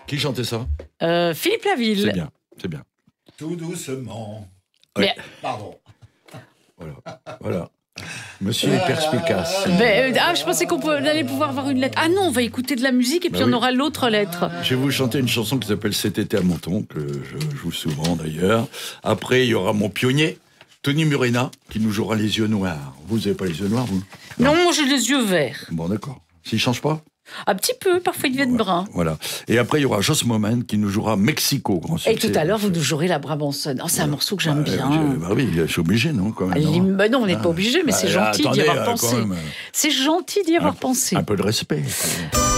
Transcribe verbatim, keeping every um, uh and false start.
Qui chantait ça? euh, Philippe Laville. C'est bien, c'est bien. Tout doucement. Mais, Pardon. Voilà, voilà. Monsieur est perspicace. mais, euh, ah, je pensais qu'on peut- on allait pouvoir avoir une lettre. Ah non, on va écouter de la musique et puis Bah on oui. aura l'autre lettre. Je vais vous chanter une chanson qui s'appelle Cet été à Menton, que je joue souvent d'ailleurs. Après, il y aura mon pionnier, Tony Murena, qui nous jouera les yeux noirs. Vous n'avez pas les yeux noirs, vous? Non, moi j'ai les yeux verts. Bon, d'accord. S'il ne change pas? Un petit peu, parfois ils deviennent bruns. Voilà. Et après, il y aura Joss Moment qui nous jouera Mexico, grand Et succès. tout à l'heure, vous nous jouerez la Brabançonne. Oh, c'est un morceau que j'aime Bah, bien. euh, bah oui, je suis obligé, non, quand même. L'hymne- Non, bah non, on n'est Ah. pas obligé, mais Bah, c'est gentil d'y attendez, avoir euh, pensé. quand même, euh, C'est gentil d'y avoir un- pensé. Un peu de respect. quand même.